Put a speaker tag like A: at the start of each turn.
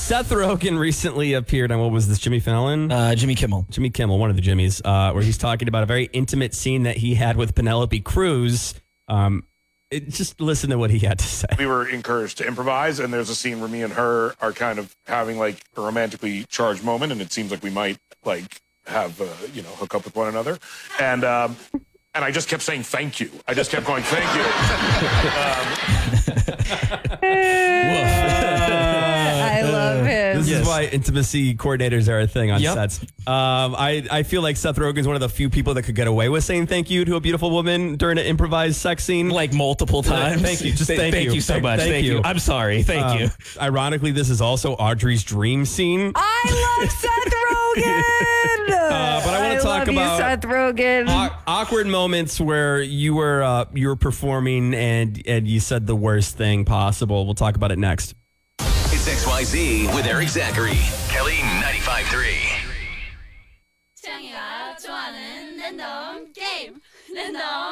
A: Seth Rogen recently appeared on, what was this, Jimmy Fallon?
B: Jimmy Kimmel.
A: Jimmy Kimmel, one of the Jimmys, where he's talking about a very intimate scene that he had with Penelope Cruz. Just listen to what he had to say.
C: We were encouraged to improvise, and there's a scene where me and her are kind of having like a romantically charged moment, and it seems like we might like have hook up with one another, and I just kept saying thank you. I just kept going thank you.
D: I love him.
A: This is why intimacy coordinators are a thing on sets. I feel like Seth Rogen's one of the few people that could get away with saying thank you to a beautiful woman during an improvised sex scene.
B: Like multiple times.
A: Thank you. Just thank you.
B: Thank you so much. Thank you. I'm sorry. Thank you.
A: Ironically, this is also Audrey's dream scene.
D: I love Seth Rogen.
A: But I want to talk about
D: Seth Rogen.
A: Awkward moments where you were performing and you said the worst thing possible. We'll talk about it next.
E: It's XYZ with Eric Zachary. Kelly 95.3.
F: 창이가 좋아하는 랜덤 게임. 랜덤